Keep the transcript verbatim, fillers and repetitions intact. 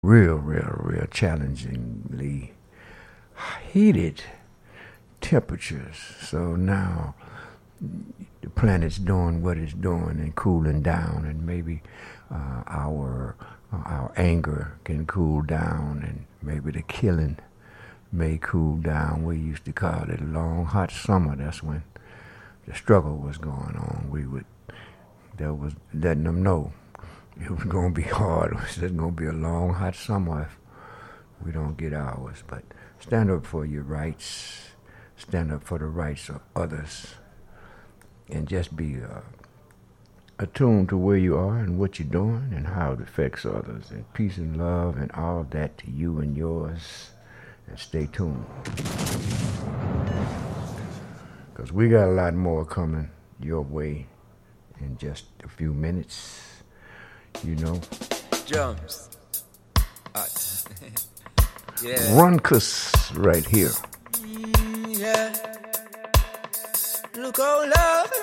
real, real, real challengingly heated temperatures. So now the planet's doing what it's doing and cooling down, and maybe uh, our uh, our anger can cool down, and maybe the killing may cool down. We used to call it a long hot summer. That's when the struggle was going on. We would that was letting them know it was going to be hard. It's going to be a long hot summer if we don't get ours. But stand up for your rights. Stand up for the rights of others, and just be uh, attuned to where you are and what you're doing and how it affects others. And peace and love and all that to you and yours. And stay tuned, because we got a lot more coming your way in just a few minutes. You know, drums. Uh, yeah. Runkus right here. Mm, yeah. Look how love.